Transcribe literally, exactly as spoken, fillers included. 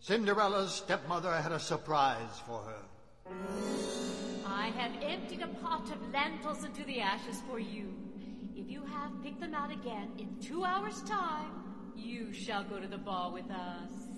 Cinderella's stepmother had a surprise for her. I have emptied a pot of lentils into the ashes for you. If you have picked them out again in two hours' time, you shall go to the ball with us.